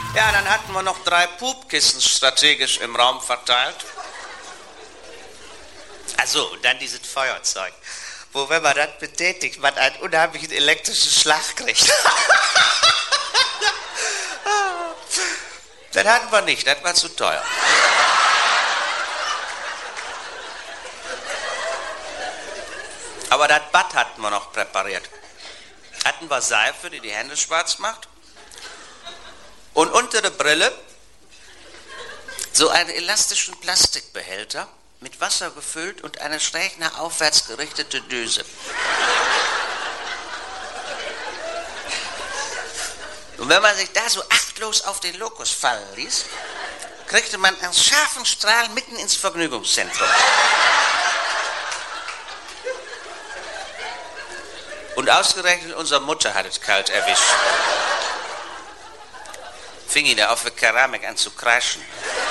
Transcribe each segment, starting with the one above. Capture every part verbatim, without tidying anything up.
Ja, dann hatten wir noch drei Pupkissen strategisch im Raum verteilt. Also, und dann dieses Feuerzeug, wo, wenn man das betätigt, man einen unheimlichen elektrischen Schlag kriegt. Das hatten wir nicht, das war zu teuer. Aber das Bad hatten wir noch präpariert. Hatten wir Seife, die die Hände schwarz macht. Und unter der Brille so einen elastischen Plastikbehälter mit Wasser gefüllt und eine schräg nach aufwärts gerichtete Düse. Und wenn man sich da so achtlos auf den Lokus fallen ließ, kriegte man einen scharfen Strahl mitten ins Vergnügungszentrum. Und ausgerechnet unsere Mutter hat es kalt erwischt. Fing ihn da auf der Keramik an zu kreischen.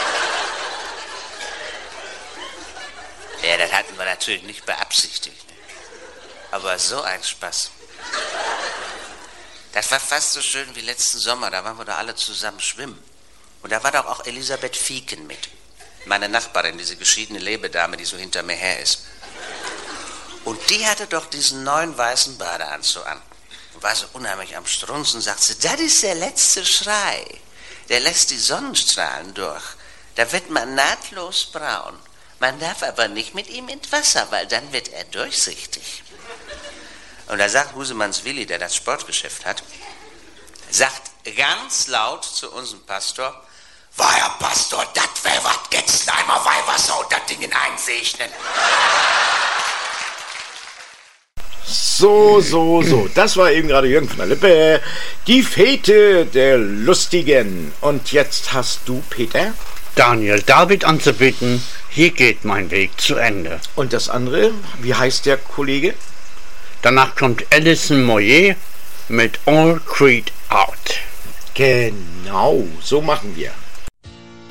Ja, das hatten wir natürlich nicht beabsichtigt. Aber so ein Spaß. Das war fast so schön wie letzten Sommer, da waren wir doch alle zusammen schwimmen. Und da war doch auch Elisabeth Fieken mit. Meine Nachbarin, diese geschiedene Lebedame, die so hinter mir her ist. Und die hatte doch diesen neuen weißen Badeanzug an. Und war so unheimlich am Strunzen, sagt sie, das ist der letzte Schrei. Der lässt die Sonnenstrahlen durch. Da wird man nahtlos braun. Man darf aber nicht mit ihm ins Wasser, weil dann wird er durchsichtig. Und da sagt Husemanns Willi, der das Sportgeschäft hat, sagt ganz laut zu unserem Pastor, war Herr Pastor, das wär wat, jetzt einmal Weihwasser und das Ding einsegnen. So, so, so. Das war eben gerade Jürgen von der Lippe. Die Fete der Lustigen. Und jetzt hast du, Peter, Daniel David anzubieten. Hier geht mein Weg zu Ende. Und das andere, wie heißt der Kollege? Danach kommt Alison Moyet mit All Creed Out. Genau, so machen wir.